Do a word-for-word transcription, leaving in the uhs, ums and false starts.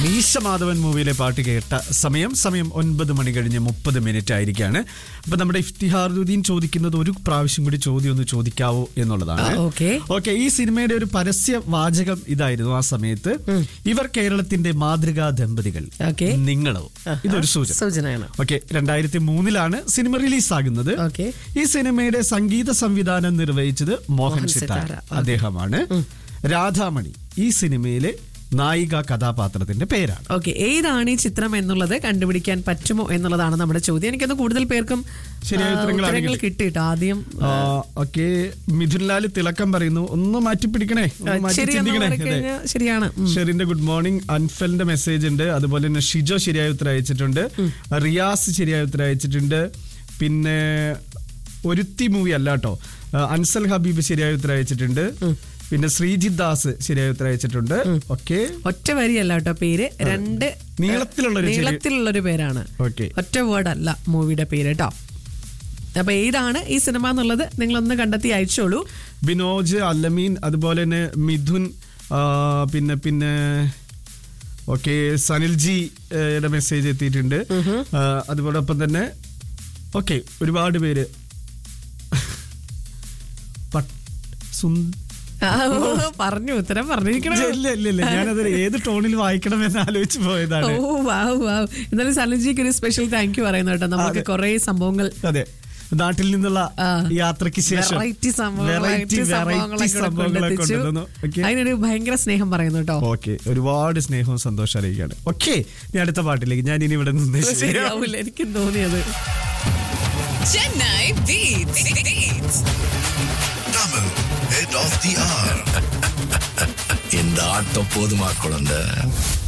മീശമാധവൻ മൂവിയിലെ പാട്ട് കേട്ട സമയം സമയം ഒൻപത് മണി കഴിഞ്ഞ് മുപ്പത് മിനിറ്റ് ആയിരിക്കാണ്. അപ്പൊ നമ്മുടെ ഇഫ്തിഹാറുദ്ദീൻ ചോദിക്കുന്നത് ഒരു പ്രാവശ്യം കൂടി ചോദ്യം ഒന്ന് ചോദിക്കാവോ എന്നുള്ളതാണ്. ഓക്കെ, ഈ സിനിമയുടെ ഒരു പരസ്യ വാചകം ഇതായിരുന്നു ആ സമയത്ത്. ഇവർ കേരളത്തിന്റെ മാതൃകാ ദമ്പതികൾ, നിങ്ങളോ? ഇതൊരു സൂചനയാണ്. ഓക്കെ, രണ്ടായിരത്തി മൂന്നിലാണ് സിനിമ റിലീസാകുന്നത്. ഈ സിനിമയുടെ സംഗീത സംവിധാനം നിർവഹിച്ചത് മോഹൻ സിത്താര, അദ്ദേഹമാണ്. രാധാമണി ഈ സിനിമയിലെ നായിക കഥാപാത്രത്തിന്റെ പേരാണ്. ഓക്കെ, ഏതാണ് ഈ ചിത്രം എന്നുള്ളത് കണ്ടുപിടിക്കാൻ പറ്റുമോ എന്നുള്ളതാണ് നമ്മുടെ ചോദ്യം. എനിക്കൊന്ന് കൂടുതൽ പേർക്കും ശരിയായ ഉത്തരങ്ങൾ കിട്ടിയിട്ട് ആദ്യം. ഓക്കെ, മിഥുൻലാൽ തിളക്കം പറയുന്നു, ഒന്ന് മാറ്റി പിടിക്കണേ, ശരിയാണ്. ഷെറിന്റെ ഗുഡ് മോർണിംഗ്. അൻഫലിന്റെ മെസ്സേജ് ഉണ്ട്. അതുപോലെ തന്നെ ഷിജോ ശരിയായ ഉത്തരം അയച്ചിട്ടുണ്ട്. റിയാസ് ശരിയായ ഉത്തരം അയച്ചിട്ടുണ്ട്. പിന്നെ ഒരുത്തി മൂവി അല്ല കേട്ടോ, അൻസൽ ഹബീബ് ശരിയായ ഉത്തരം അയച്ചിട്ടുണ്ട്. പിന്നെ ശ്രീജിത് ദാസ് ശരിയായ ഉത്തരം അയച്ചിട്ടുണ്ട്. ഓക്കെ, ഒറ്റ വരിയല്ല കേട്ടോ പേര്, രണ്ട് നീളത്തിലുള്ള നീളത്തിലുള്ളൊരു പേരാണ്. ഒറ്റ വേർഡ് അല്ല മൂവിയുടെ പേര് കേട്ടോ. അപ്പൊ ഏതാണ് ഈ സിനിമ എന്നുള്ളത് നിങ്ങളൊന്ന് കണ്ടെത്തി അയച്ചോളൂ. ബിനോജ്, അല്ലമീൻ, അതുപോലെ തന്നെ മിഥുൻ, പിന്നെ പിന്നെ ഓക്കെ സനിൽജിയുടെ മെസ്സേജ് എത്തിയിട്ടുണ്ട്. അതുപോലൊപ്പം തന്നെ ഓക്കെ ഒരുപാട് പേര് പറഞ്ഞു ഉത്തരം പറഞ്ഞിരിക്കണം. ഞാനത് ഏത് ടോണിൽ വായിക്കണം എന്ന് ആലോചിച്ച് പോയതാണ്. ഓ വാവ് വാവ്. എന്നാലും സലജിക്ക് ഒരു സ്പെഷ്യൽ താങ്ക് യു പറയുന്നു കേട്ടോ. നമുക്ക് കുറെ സംഭവങ്ങൾ അതെ നാട്ടിൽ നിന്നുള്ള യാത്രയ്ക്ക് ശേഷം അതിനൊരു ഭയങ്കര സ്നേഹം പറയുന്നു കേട്ടോ. ഓക്കെ, ഒരുപാട് സ്നേഹവും സന്തോഷം അറിയിക്കുകയാണ്. ഓക്കെ, ഇനി അടുത്ത പാട്ടിലേക്ക് ഞാൻ ഇനി ഇവിടെ നിന്ന് ശരിയാവില്ല, എനിക്കും തോന്നിയത്. Chennai Beats. Double head of the hour. இந்த ஆட்டம் போதுமா குழந்தை?